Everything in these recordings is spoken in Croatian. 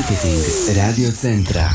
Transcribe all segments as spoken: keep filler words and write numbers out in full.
Marketing Radio Centra.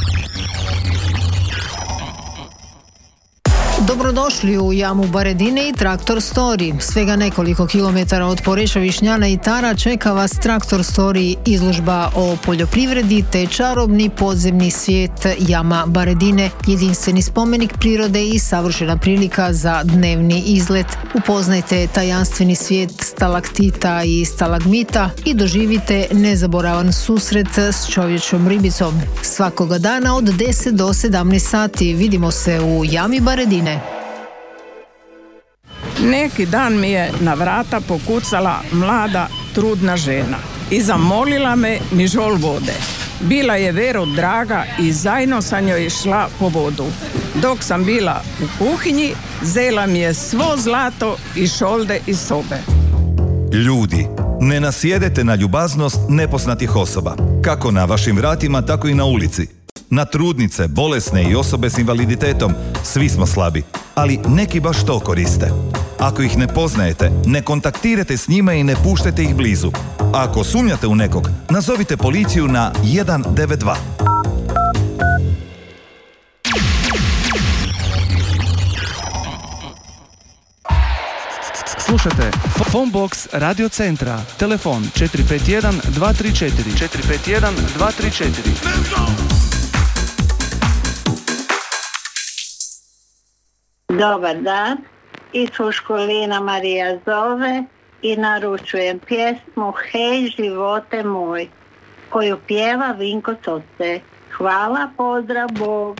Dobrodošli u jamu Baredine i Traktor Story. Svega nekoliko kilometara od Poreša, Višnjana i Tara čeka vas Traktor Story, izložba o poljoprivredi te čarobni podzemni svijet jama Baredine, jedinstveni spomenik prirode i savršena prilika za dnevni izlet. Upoznajte tajanstveni svijet stalaktita i stalagmita i doživite nezaboravan susret s čovječom ribicom. Svakoga dana od deset do sedamnaest sati vidimo se u jami Baredine. Neki dan mi je na vrata pokucala mlada, trudna žena i zamolila me mižol vode. Bila je Vero draga i zajedno sa njoj šla po vodu. Dok sam bila u kuhinji, zela mi je svo zlato i šolde iz sobe. Ljudi, ne nasjedete na ljubaznost nepoznatih osoba, kako na vašim vratima, tako i na ulici. Na trudnice, bolesne i osobe s invaliditetom svi smo slabi, ali neki baš to koriste. Ako ih ne poznajete, ne kontaktirajte s njima i ne puštajte ih blizu. Ako sumnjate u nekog, nazovite policiju na jedan devet dva. Slušajte Phonebox Radio Centra. Telefon četiri pet jedan dva tri četiri četiri pet jedan dva tri četiri. Dobar dan, iz Školina Marija zove i naručujem pjesmu Hej živote moj, koju pjeva Vinko Toce. Hvala, pozdrav, Bog.